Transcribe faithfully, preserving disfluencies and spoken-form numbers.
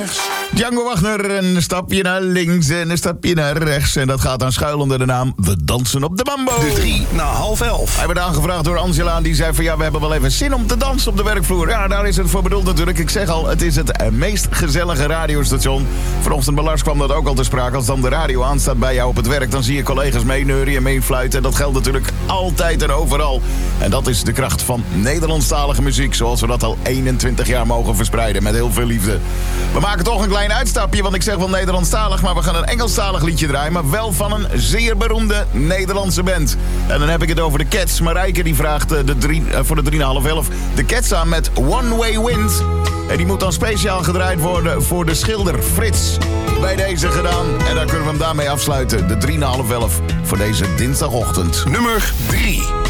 Django Wagner, een stapje naar links en een stapje naar rechts. En dat gaat dan schuil onder de naam We Dansen op de Mambo. De drie na half elf. Hij werd aangevraagd door Angela, die zei van ja, we hebben wel even zin om te dansen op de werkvloer. Ja, daar is het voor bedoeld natuurlijk. Ik zeg al, het is het meest gezellige radiostation. Vanochtend bij Lars kwam dat ook al te sprake. Als dan de radio aanstaat bij jou op het werk, dan zie je collega's meeneurien en meefluiten. En dat geldt natuurlijk altijd en overal. En dat is de kracht van Nederlandstalige muziek, zoals we dat al eenentwintig jaar mogen verspreiden met heel veel liefde. We maken toch een klein uitstapje, want ik zeg wel Nederlandstalig, maar we gaan een Engelstalig liedje draaien, maar wel van een zeer beroemde Nederlandse band. En dan heb ik het over de Cats. Marijke die vraagt de drie, uh, voor de drie na half elf de Cats aan met One Way Wind. En die moet dan speciaal gedraaid worden voor de schilder Frits. Bij deze gedaan. En daar kunnen we hem daarmee afsluiten. De drie na half elf voor deze dinsdagochtend. Nummer drie.